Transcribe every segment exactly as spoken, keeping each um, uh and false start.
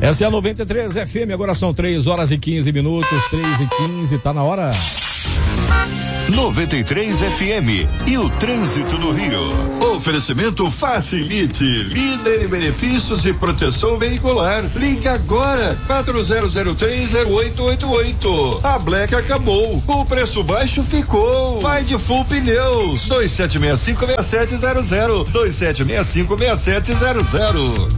Essa é a noventa e três F M, agora são três horas e quinze minutos, três e quinze, tá na hora. noventa e três F M e o trânsito no Rio. Oferecimento Facilite, líder em benefícios e proteção veicular. Ligue agora, quatro zero zero três zero oito oito oito. A Black acabou, o preço baixo ficou. Vai de Full Pneus, dois sete seis cinco seis sete zero zero, dois sete seis cinco seis sete zero zero.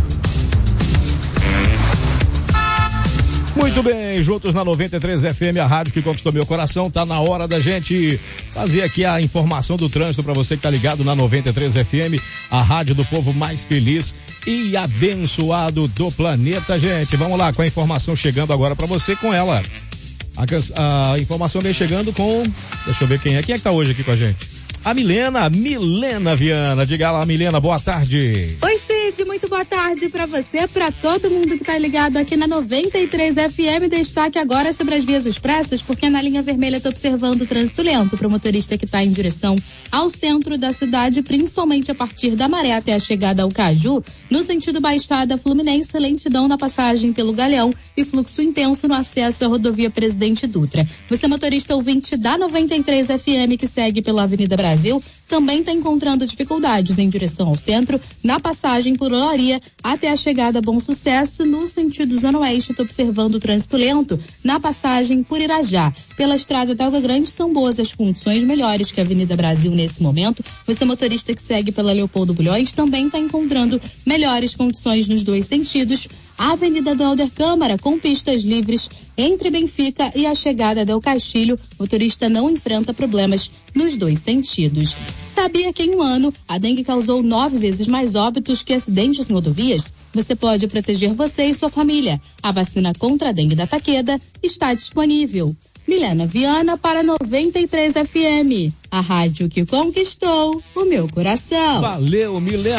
Muito bem, juntos na noventa e três F M, a rádio que conquistou meu coração. Tá na hora da gente fazer aqui a informação do trânsito para você que tá ligado na noventa e três F M, a rádio do povo mais feliz e abençoado do planeta, gente. Vamos lá com a informação chegando agora para você com ela. A, a informação vem chegando com, deixa eu ver quem é. Quem é que tá hoje aqui com a gente? A Milena, Milena Viana. Diga lá, Milena, boa tarde. Oi, Cid, muito boa tarde pra você, pra todo mundo que tá ligado aqui na noventa e três F M. Destaque agora sobre as vias expressas, porque na linha vermelha eu tô observando o trânsito lento pro motorista que tá em direção ao centro da cidade, principalmente a partir da Maré até a chegada ao Caju, no sentido Baixada Fluminense, lentidão na passagem pelo Galeão e fluxo intenso no acesso à rodovia Presidente Dutra. Você, motorista ouvinte da noventa e três F M, que segue pela Avenida Brasil, também está encontrando dificuldades em direção ao centro, na passagem por Olaria até a chegada a Bom Sucesso, no sentido Zona Oeste. Estou observando o trânsito lento na passagem por Irajá. Pela estrada Delga Grande são boas as condições, melhores que a Avenida Brasil nesse momento. Você, motorista que segue pela Leopoldo Bulhões, também está encontrando melhores condições nos dois sentidos. A Avenida do Helder Câmara, com pistas livres entre Benfica e a chegada Del Castilho, o motorista não enfrenta problemas nos dois sentidos. Sabia que em um ano a dengue causou nove vezes mais óbitos que acidentes em rodovias? Você pode proteger você e sua família. A vacina contra a dengue da Taqueda está disponível. Milena Viana para noventa e três F M, a rádio que conquistou o meu coração. Valeu, Milena.